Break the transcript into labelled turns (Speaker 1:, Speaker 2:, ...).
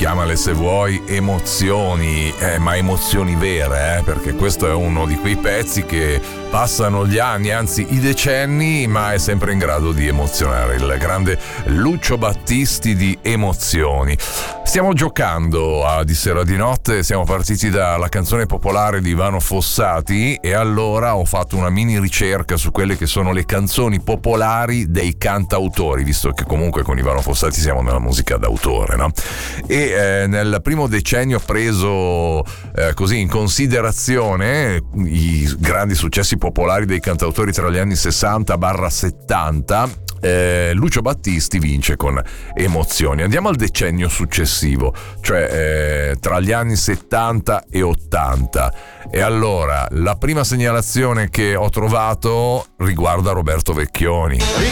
Speaker 1: chiamale se vuoi emozioni, ma emozioni vere, perché questo è uno di quei pezzi che passano gli anni, anzi i decenni, ma è sempre in grado di emozionare. Il grande Lucio Battisti di Emozioni. Stiamo giocando a Di Sera di Notte, siamo partiti dalla canzone popolare di Ivano Fossati e allora ho fatto una mini ricerca su quelle che sono le canzoni popolari dei cantautori, visto che comunque con Ivano Fossati siamo nella musica d'autore, no? E nel primo decennio ho preso così in considerazione i grandi successi popolari dei cantautori tra gli anni 60-70. Lucio Battisti vince con Emozioni. Andiamo al decennio successivo, cioè tra gli anni 70 e 80, e allora la prima segnalazione che ho trovato riguarda Roberto Vecchioni.